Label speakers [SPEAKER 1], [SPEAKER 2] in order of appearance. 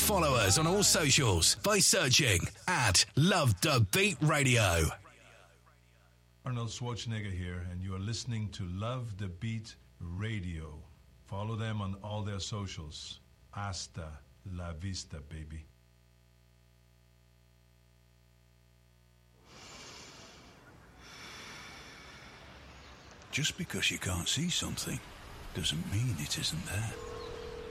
[SPEAKER 1] Follow us on all socials by searching at Love the Beat Radio.
[SPEAKER 2] Arnold Schwarzenegger here, and you are listening to Love the Beat Radio. Follow them on all their socials. Hasta la vista, baby.
[SPEAKER 3] Just because you can't see something doesn't mean it isn't there.